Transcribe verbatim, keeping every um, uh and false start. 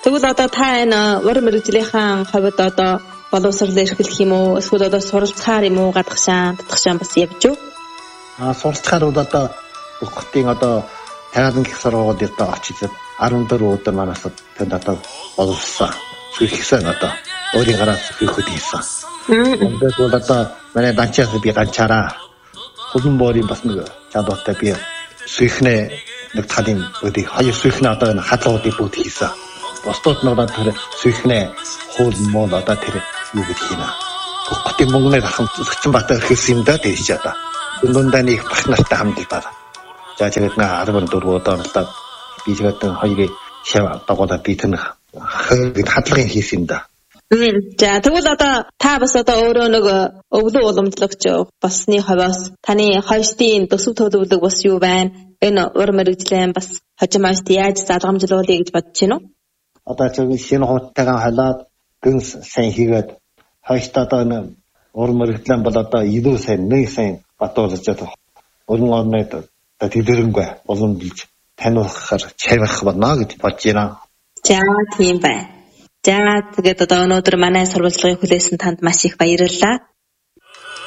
Тэгвэл одоо та энэ уран мэрэгжлийнхэн хувьд одоо боловсрол эрхлэх юм уу? Эсвэл одоо суралцахаар юм уу? Гадагшаан, татгшаан бас явж юу? Аа суралцахаар бол одоо Бохтын одоо тариалан гих сургуулиуд одоо очиж арван дөрөв өдөр манаас тэнд одоо боловсрсан. Сүйхсэн одоо өөрийн гараас сүйхөд хийсэн. Тэгээд бол одоо манай данчаас би ганчаараа хөлн боорын бас нэг чадвартай би сүйхнээ нэг талын өдий хоёр сүйхнээ одоо энэ хадлуудыг бүгд хийсэн. Бостод нь одоо тэр сүйхнээ хуул мол одоо тэр юу гэж хийнэ. Бохтын мөнгөний ахын зөгцөн бата ирсэн юм да тэр чи одоо. Дундаа нэг бах нартай хамтдаа. За тэгээд нэг арван дөрөв удаа л би тэгээд хоёрыг шав дагуулад би тэр хадлагын хийсэн юм да. За тэгвэл одоо та бас одоо өөрөө нэг өвлөө уламжлагч болсны хувьас таны хойштын төсөв төлөвлөг бас юу байна? Энэ уран мэрэгжлийн бас хожимост яаж залгамжлуулъя гэж бодож байна уу? Одоо ч шинэ хуутайгаа халаад гэн сайн хийгээд хойштоо одоо энэ уран мэрэгжлийн бол одоо илүү сайн нэг сайн батуулж одоо уран орнод дэлгэрэнгүй уламжилж таниулахаар чавих болно гэж бодож байна. За тийм байна. За тэгээд одоо өнөөдөр манай сурвалжлагыг хүлээсэн танд маш их баярлалаа.